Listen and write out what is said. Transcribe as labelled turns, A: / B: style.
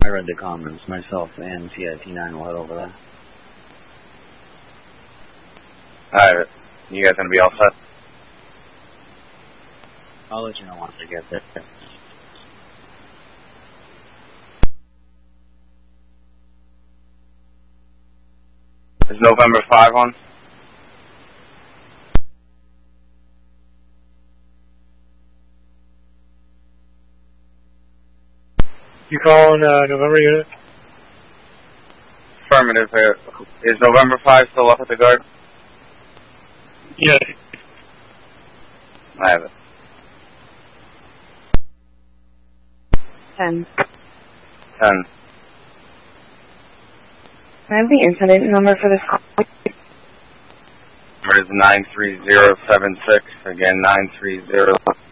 A: read the comments. Myself and CIT9 will head over there.
B: Alright. You guys gonna be all set?
A: I'll let you know once I get there.
B: Is November 5 on?
C: You calling November unit?
B: Affirmative. Is November 5 still up at the guard?
C: Yes.
B: I have it.
D: 10.
B: 10.
D: Can I have the incident number for this call?
B: Number is 93076. Again, 93076.